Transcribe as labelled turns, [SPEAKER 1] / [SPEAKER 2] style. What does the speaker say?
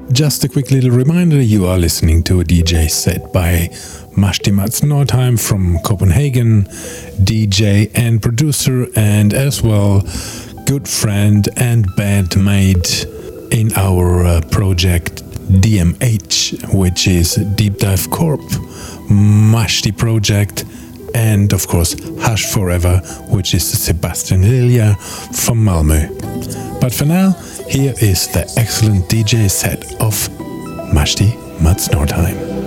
[SPEAKER 1] Just a quick little reminder, you are listening to a DJ set by Mashti Mats Nordheim from Copenhagen, DJ and producer, and as well good friend and bandmate in our project DMH, which is Deep Dive Corp, Mashti Project, and of course Hush Forever, which is Sebastian Lilia from Malmö. But for now, here is the excellent DJ set of Mashti Mats Nordheim.